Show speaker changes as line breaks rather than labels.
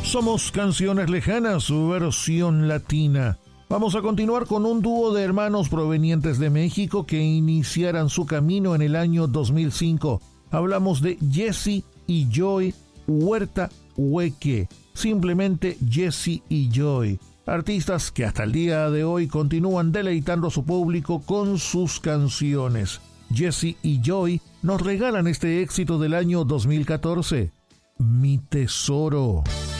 Somos Canciones Lejanas, su versión latina. Vamos a continuar con un dúo de hermanos provenientes de México que iniciaran su camino en el año 2005. Hablamos de Jesse y Joy Huerta Hueque, simplemente Jesse y Joy, artistas que hasta el día de hoy continúan deleitando a su público con sus canciones. Jesse y Joy nos regalan este éxito del año 2014, Mi Tesoro.